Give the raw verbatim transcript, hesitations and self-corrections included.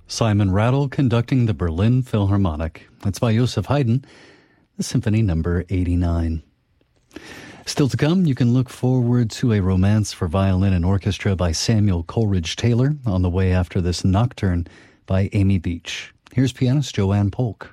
Simon Rattle conducting the Berlin Philharmonic. That's by Joseph Haydn, the Symphony Number eighty-nine. Still to come, you can look forward to a romance for violin and orchestra by Samuel Coleridge Taylor on the way after this Nocturne by Amy Beach. Here's pianist Joanne Polk.